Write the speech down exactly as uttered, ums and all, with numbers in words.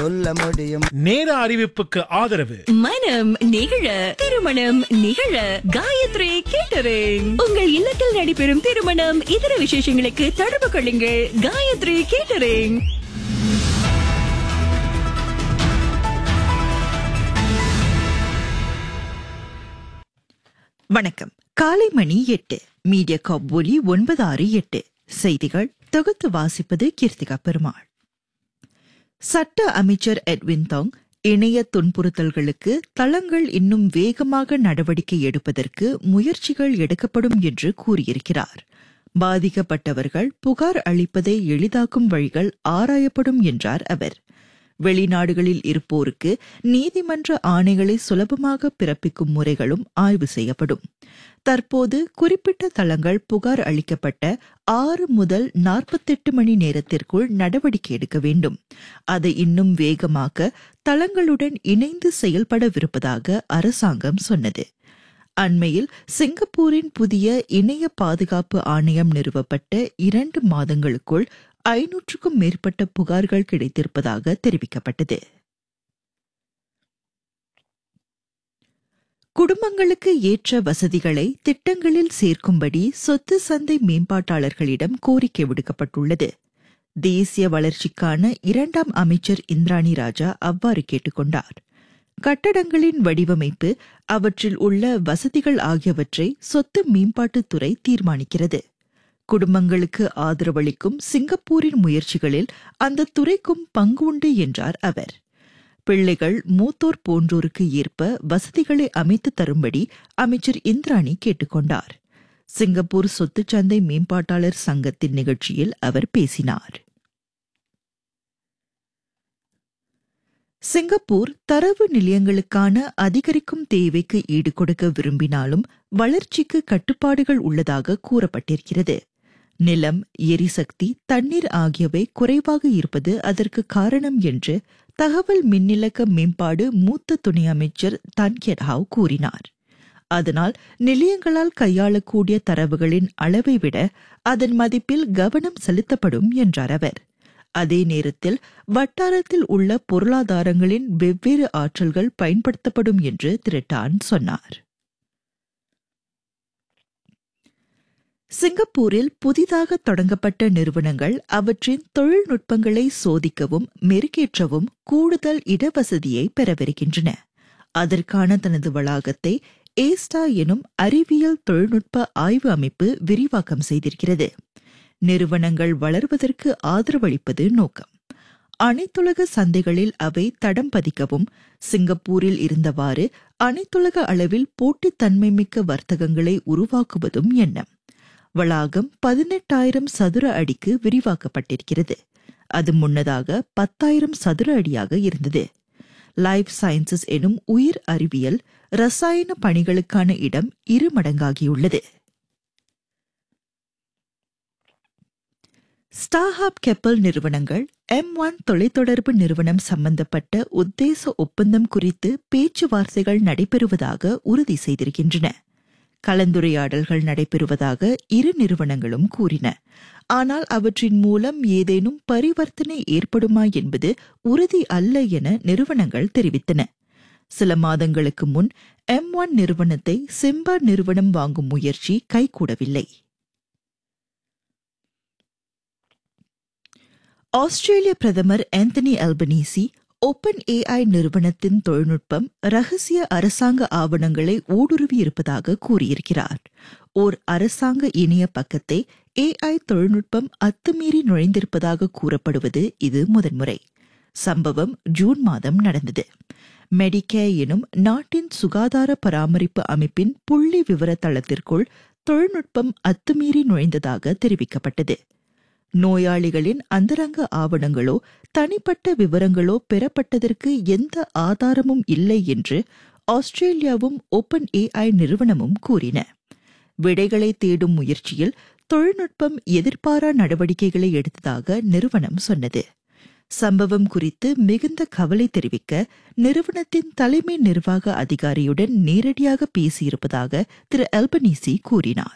சொல்ல முடியும். நேர அறிவிப்புக்கு ஆதரவு மனம் நிகழ திருமணம் நிகழ காயத்ரி கேட்டரிங். உங்கள் இல்லத்தில் நடைபெறும் திருமணம் இதர விசேஷங்களுக்கு தொடர்பு கொள்ளுங்கள் காயத்ரி கேட்டரிங். வணக்கம். காலை மணி எட்டு. மீடியா காப் ஒலி ஒன்பது ஆறு எட்டு. செய்திகள் தொகுத்து வாசிப்பது கீர்த்திகா பெருமாள். சட்ட அமைச்சர் எட்வின் தாங் இணைய துன்புறுத்தல்களுக்கு தளங்கள் இன்னும் வேகமாக நடவடிக்கை எடுப்பதற்கு முயற்சிகள் எடுக்கப்படும் என்று கூறியிருக்கிறார். பாதிக்கப்பட்டவர்கள் புகார் அளிப்பதை எளிதாக்கும் வழிகள் ஆராயப்படும் என்றார் அவர். வெளிநாடுகளில் இருப்போருக்கு நீதிமன்ற ஆணைகளை சுலபமாக பிறப்பிக்கும் முறைகளும் ஆய்வு செய்யப்படும். தற்போது குறிப்பிட்ட தளங்கள் புகார் அளிக்கப்பட்ட ஆறு முதல் நாற்பத்தெட்டு மணி நேரத்திற்குள் நடவடிக்கை எடுக்க வேண்டும். அதை இன்னும் வேகமாக்க தளங்களுடன் இணைந்து செயல்படவிருப்பதாக அரசாங்கம் சொன்னது. அண்மையில் சிங்கப்பூரின் புதிய இணைய பாதுகாப்பு ஆணையம் நிறுவப்பட்ட இரண்டு மாதங்களுக்குள் ஐநூற்றுக்கும் மேற்பட்ட புகார்கள் கிடைத்திருப்பதாக தெரிவிக்கப்பட்டது. குடும்பங்களுக்கு ஏற்ற வசதிகளை திட்டங்களில் சேர்க்கும்படி சொத்து சந்தை மேம்பாட்டாளர்களிடம் கோரிக்கை விடுக்கப்பட்டுள்ளது. தேசிய வளர்ச்சிக்கான இரண்டாம் அமைச்சர் இந்திராணி ராஜா அவ்வாறு கேட்டுக்கொண்டார். கட்டடங்களின் வடிவமைப்பு, அவற்றில் உள்ள வசதிகள் ஆகியவற்றை சொத்து மேம்பாட்டுத்துறை தீர்மானிக்கிறது. குடும்பங்களுக்கு ஆதரவளிக்கும் சிங்கப்பூரின் முயற்சிகளில் அந்த துறைக்கும் பங்கு உண்டு என்றார் அவர். பிள்ளைகள், மூத்தோர் போன்றோருக்கு ஏற்ப வசதிகளை அமைத்து தரும்படி அமைச்சர் இந்திராணி கேட்டுக்கொண்டார். சிங்கப்பூர் சொத்துச்சந்தை மேம்பாட்டாளர் சங்கத்தின் நிகழ்ச்சியில் அவர் பேசினார். சிங்கப்பூர் தரவு நிலையங்களுக்கான அதிகரிக்கும் தேவைக்கு ஈடுகொடுக்க விரும்பினாலும் வளர்ச்சிக்கு கட்டுப்பாடுகள் உள்ளதாக கூறப்பட்டிருக்கிறது. நிலம், எரிசக்தி, தண்ணீர் ஆகியவை குறைவாக இருப்பது அதற்கு காரணம் என்று தகவல் மின்னிலக்க மேம்பாடு மூத்த துணை அமைச்சர் தன் கியட் ஹாவ் கூறினார். அதனால் நிலையங்களால் கையாளக்கூடிய தரவுகளின் அளவை விட அதன் மதிப்பில் கவனம் செலுத்தப்படும் என்றார் அவர். அதே நேரத்தில் வட்டாரத்தில் உள்ள பொருளாதாரங்களின் வெவ்வேறு ஆற்றல்கள் பயன்படுத்தப்படும் என்று திரு டான் சொன்னார். சிங்கப்பூரில் புதிதாக தொடங்கப்பட்ட நிறுவனங்கள் அவற்றின் தொழில்நுட்பங்களை சோதிக்கவும் மெருகேற்றவும் கூடுதல் இடவசதியை பெறவிருக்கின்றன. அதற்கான தனது வளாகத்தை ஏஸ்டா எனும் அறிவியல் தொழில்நுட்ப ஆய்வு அமைப்பு விரிவாக்கம் செய்திருக்கிறது. நிறுவனங்கள் வளர்வதற்கு ஆதரவளிப்பது நோக்கம். அனைத்துலக சந்தைகளில் அவை தடம் பதிக்கவும் சிங்கப்பூரில் இருந்தவாறு அனைத்துலக அளவில் போட்டித்தன்மை மிக்க வர்த்தகங்களை உருவாக்குவதும் எண்ணம். வளாகம் பதினெட்டாயிரம் சதுர அடிக்கு விரிவாக்கப்பட்டிருக்கிறது. அது முன்னதாக பத்தாயிரம் சதுர அடியாக இருந்தது. லைஃப் சயின்சஸ் எனும் உயிர் அறிவியல், ரசாயன பணிகளுக்கான இடம் இரு மடங்காகியுள்ளது. ஸ்டார்ஹப் கெப்பல் நிறுவனங்கள் எம் ஒன் தொலைத்தொடர்பு நிறுவனம் சம்பந்தப்பட்ட உத்தேச ஒப்பந்தம் குறித்து பேச்சுவார்த்தைகள் நடைபெறுவதாக உறுதி செய்திருக்கின்றன. கலந்துரையாடல்கள் நடைபெறுவதாக இரு நிறுவனங்களும் கூறின. ஆனால் அவற்றின் மூலம் ஏதேனும் பரிவர்த்தனை ஏற்படுமா என்பது உறுதி அல்ல என நிறுவனங்கள் தெரிவித்தன. சில மாதங்களுக்கு முன் எம் ஒன் நிறுவனத்தை சிம்பா நிறுவனம் வாங்கும் முயற்சி கைகூடவில்லை. ஆஸ்திரேலிய பிரதமர் ஆந்தனி அல்பனீசி ஓபன் ஏஐ நிறுவனத்தின் தொழில்நுட்பம் ரகசிய அரசாங்க ஆவணங்களை ஊடுருவி இருப்பதாக கூறியிருக்கிறார். ஓர் அரசாங்க இணைய பக்கத்தை ஏஐ தொழில்நுட்பம் அத்துமீறி நுழைந்திருப்பதாக கூறப்படுவது இது முதன்முறை. சம்பவம் ஜூன் மாதம் நடந்தது. மெடிகேர் எனும் நாட்டின் சுகாதார பராமரிப்பு அமைப்பின் புள்ளி விவர தளத்திற்குள் தொழில்நுட்பம் அத்துமீறி நுழைந்ததாக தெரிவிக்கப்பட்டது. நோயாளிகளின் அந்தரங்க ஆவணங்களோ தனிப்பட்ட விவரங்களோ பெறப்பட்டதற்கு எந்த ஆதாரமும் இல்லை என்று ஆஸ்திரேலியாவும் ஓபன் ஏஐ நிறுவனமும் கூறின. விடைகளை தேடும் முயற்சியில் தொழில்நுட்பம் எதிர்பாரா நடவடிக்கைகளை எடுத்ததாக நிறுவனம் சொன்னது. சம்பவம் குறித்து மிகுந்த கவலை தெரிவிக்க நிறுவனத்தின் தலைமை நிர்வாக அதிகாரியுடன் நேரடியாக பேசியிருப்பதாக திரு அல்பனீசி கூறினார்.